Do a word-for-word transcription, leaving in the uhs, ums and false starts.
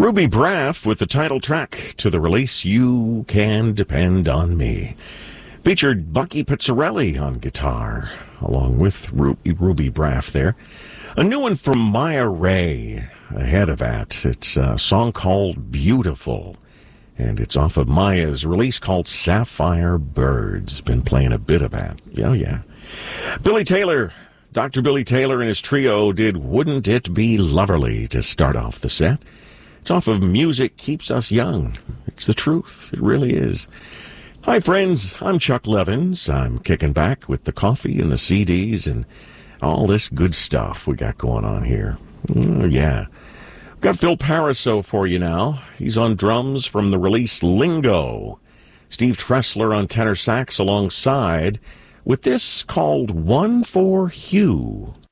Ruby Braff with the title track to the release You Can Depend on Me. Featured Bucky Pizzarelli on guitar, along with Ruby, Ruby Braff there. A new one from Maya Ray ahead of that. It's a song called Beautiful, and it's off of Maya's release called Sapphire Birds. Been playing a bit of that. Oh, yeah. Billy Taylor, Doctor Billy Taylor and his trio did Wouldn't It Be Loverly to start off the set. It's off of Music Keeps Us Young. It's the truth. It really is. Hi, friends. I'm Chuck Levins. I'm kicking back with the coffee and the C Ds and all this good stuff we got going on here. Oh, yeah. Got Phil Pariseau for you now. He's on drums from the release Lingo. Steve Tressler on tenor sax alongside with this called One for Hugh.